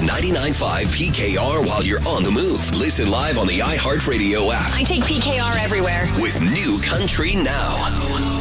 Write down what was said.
99.5 PKR while you're on the move. Listen live on the iHeartRadio app. I take PKR everywhere. With New Country Now.